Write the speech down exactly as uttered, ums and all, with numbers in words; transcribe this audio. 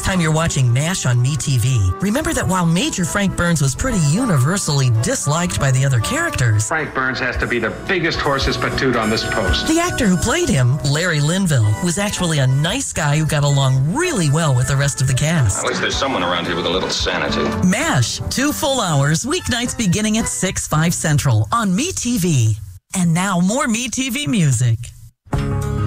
time you're watching MASH on MeTV, remember that while Major Frank Burns was pretty universally disliked by the other characters, Frank Burns has to be the biggest horse's patoot on this post. the actor who played him, Larry Linville, was actually a nice guy who got along really well with the rest of the cast. At least there's someone around here with a little sanity. MASH, two full hours, weeknights beginning at six, five Central on MeTV. And now more MeTV music.